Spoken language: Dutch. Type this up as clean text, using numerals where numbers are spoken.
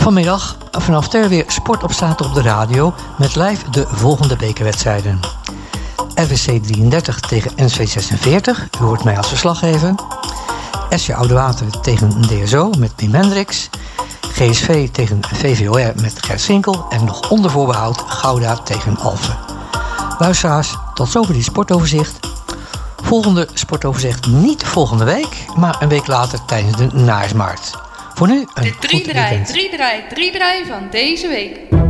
Vanmiddag vanaf Terweer Sport op zaterdag op de radio met live de volgende bekerwedstrijden. RWC 33 tegen NSV 46, u hoort mij als verslaggever. SC Oudewater tegen DSO met Pim Hendricks. GSV tegen VVOR met Gert Sinkel. En nog onder voorbehoud Gouda tegen Alphen. Luisteraars, tot zover die sportoverzicht. Volgende sportoverzicht niet volgende week, maar een week later tijdens de Najaarsmarkt. Voor nu een goed weekend. De 3-draai van deze week.